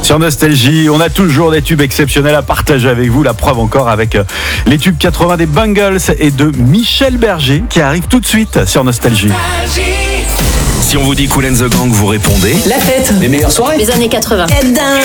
Sur Nostalgie, on a toujours des tubes exceptionnels à partager avec vous. La preuve encore avec les tubes 80 des Bangles et de Michel Berger qui arrive tout de suite sur Nostalgie. Si on vous dit Kool and the Gang, vous répondez La fête, Les meilleures soirées. les années 80. Tête dingue.